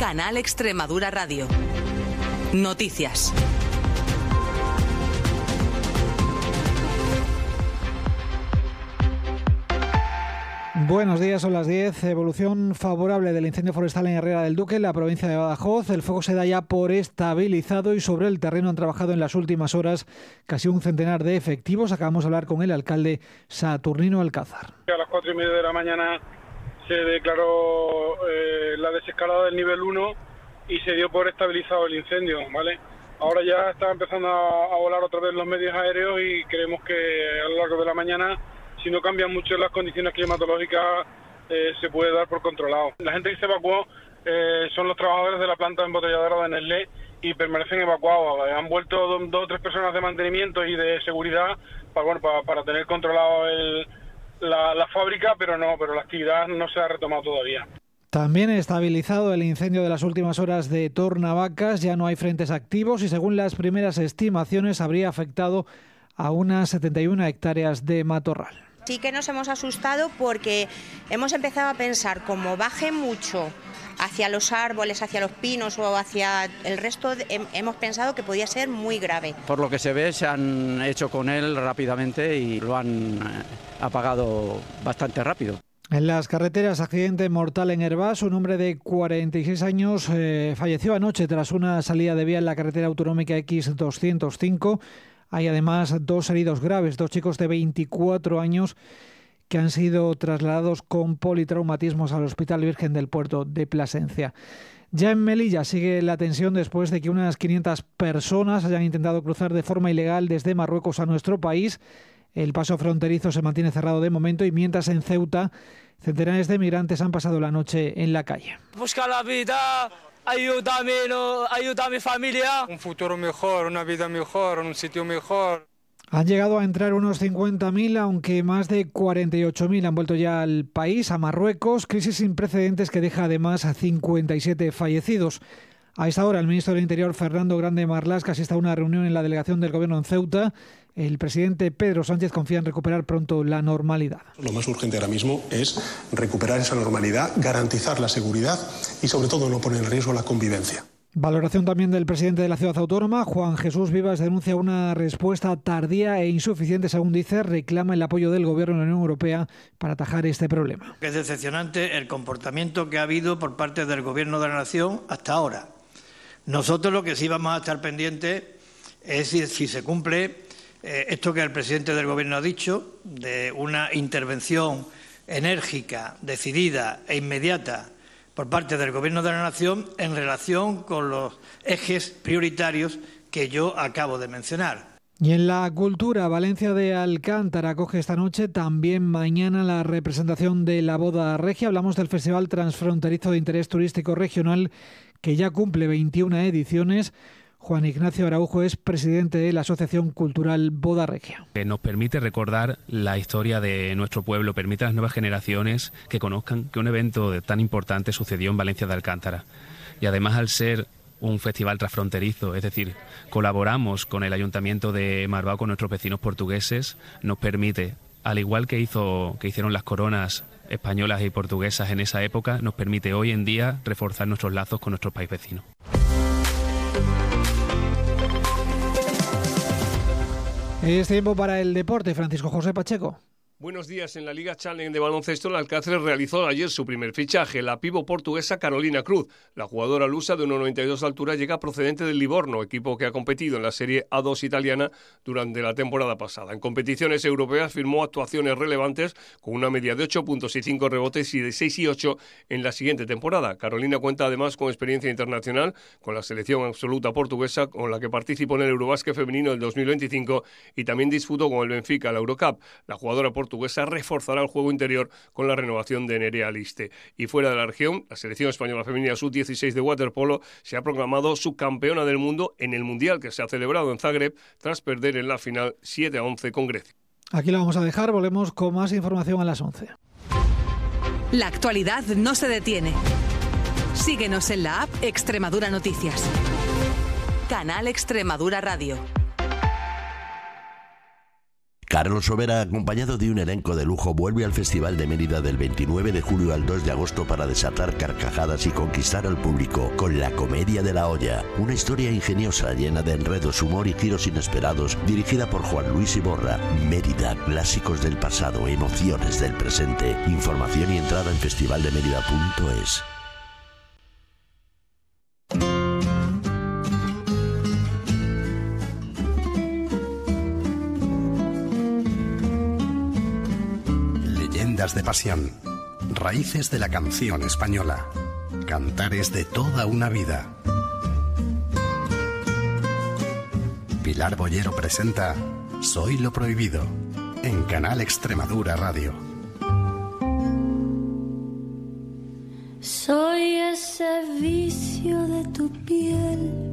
Canal Extremadura Radio. Noticias. Buenos días, son las 10. Evolución favorable del incendio forestal en Herrera del Duque, en la provincia de Badajoz. El fuego se da ya por estabilizado y sobre el terreno han trabajado en las últimas horas casi un centenar de efectivos. Acabamos de hablar con el alcalde Saturnino Alcázar. A las 4:30 de la mañana se declaró la desescalada del nivel 1 y se dio por estabilizado el incendio, ¿vale? Ahora ya está empezando a volar otra vez los medios aéreos y creemos que a lo largo de la mañana, si no cambian mucho las condiciones climatológicas, se puede dar por controlado. La gente que se evacuó son los trabajadores de la planta embotelladora de Nestlé y permanecen evacuados. Han vuelto dos o tres personas de mantenimiento y de seguridad para tener controlado la fábrica, pero la actividad no se ha retomado todavía. También estabilizado el incendio de las últimas horas de Tornavacas, ya no hay frentes activos y según las primeras estimaciones habría afectado a unas 71 hectáreas de matorral. Sí que nos hemos asustado porque hemos empezado a pensar, como baje mucho hacia los árboles, hacia los pinos o hacia el resto, hemos pensado que podía ser muy grave. Por lo que se ve, se han hecho con él rápidamente y lo han apagado bastante rápido. En las carreteras, accidente mortal en Hervás. Un hombre de 46 años falleció anoche tras una salida de vía en la carretera autonómica X205. Hay además dos heridos graves, dos chicos de 24 años que han sido trasladados con politraumatismos al Hospital Virgen del Puerto de Plasencia. Ya en Melilla sigue la tensión después de que unas 500 personas hayan intentado cruzar de forma ilegal desde Marruecos a nuestro país. El paso fronterizo se mantiene cerrado de momento y mientras en Ceuta centenares de migrantes han pasado la noche en la calle. Busca la vida. Ayuda a mi familia. Un futuro mejor, una vida mejor, un sitio mejor. Han llegado a entrar unos 50.000, aunque más de 48.000 han vuelto ya al país, a Marruecos. Crisis sin precedentes que deja además a 57 fallecidos. A esta hora, el ministro del Interior, Fernando Grande Marlaska, asiste a una reunión en la delegación del Gobierno en Ceuta. El presidente Pedro Sánchez confía en recuperar pronto la normalidad. Lo más urgente ahora mismo es recuperar esa normalidad, garantizar la seguridad y, sobre todo, no poner en riesgo la convivencia. Valoración también del presidente de la ciudad autónoma, Juan Jesús Vivas, denuncia una respuesta tardía e insuficiente, según dice, reclama el apoyo del Gobierno de la Unión Europea para atajar este problema. Es decepcionante el comportamiento que ha habido por parte del Gobierno de la Nación hasta ahora. Nosotros lo que sí vamos a estar pendientes es si se cumple esto que el presidente del Gobierno ha dicho, de una intervención enérgica, decidida e inmediata por parte del Gobierno de la Nación en relación con los ejes prioritarios que yo acabo de mencionar. Y en la cultura, Valencia de Alcántara acoge esta noche, también mañana, la representación de la Boda Regia. Hablamos del Festival Transfronterizo de Interés Turístico Regional, que ya cumple 21 ediciones. Juan Ignacio Araujo es presidente de la Asociación Cultural Boda Regia. Nos permite recordar la historia de nuestro pueblo, permite a las nuevas generaciones que conozcan que un evento tan importante sucedió en Valencia de Alcántara. Y además, al ser un festival transfronterizo, es decir, colaboramos con el Ayuntamiento de Marbao, con nuestros vecinos portugueses, nos permite, al igual que hicieron las coronas españolas y portuguesas en esa época, nos permite hoy en día reforzar nuestros lazos con nuestro país vecino. Es tiempo para el deporte. Francisco José Pacheco. Buenos días. En la Liga Challenge de baloncesto, el Alcácer realizó ayer su primer fichaje, la pívot portuguesa Carolina Cruz. La jugadora lusa de 1,92 de altura llega procedente del Livorno, equipo que ha competido en la Serie A2 italiana durante la temporada pasada. En competiciones europeas firmó actuaciones relevantes con una media de 8 puntos y 5 rebotes y de 6 y 8 en la siguiente temporada. Carolina cuenta además con experiencia internacional con la selección absoluta portuguesa, con la que participó en el Eurobásquet femenino del 2025 y también disputó con el Benfica la Eurocup. La jugadora portuguesa reforzará el juego interior con la renovación de Nerea Liste. Y fuera de la región, la selección española femenina sub-16 de waterpolo se ha proclamado subcampeona del mundo en el Mundial que se ha celebrado en Zagreb tras perder en la final 7-11 con Grecia. Aquí lo vamos a dejar, volvemos con más información a las 11. La actualidad no se detiene. Síguenos en la app Extremadura Noticias. Canal Extremadura Radio. Carlos Sobera, acompañado de un elenco de lujo, vuelve al Festival de Mérida del 29 de julio al 2 de agosto para desatar carcajadas y conquistar al público con La Comedia de la Olla, una historia ingeniosa llena de enredos, humor y giros inesperados, dirigida por Juan Luis Iborra. Mérida, clásicos del pasado, emociones del presente. Información y entrada en festivaldemerida.es. De pasión, raíces de la canción española, cantares de toda una vida. Pilar Bollero presenta Soy lo prohibido en Canal Extremadura Radio. Soy ese vicio de tu piel